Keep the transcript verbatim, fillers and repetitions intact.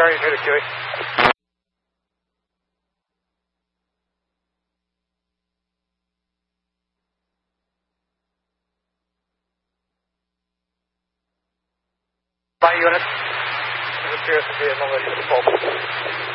carrying through the Q E. My unit. It appears to be a no issue at all.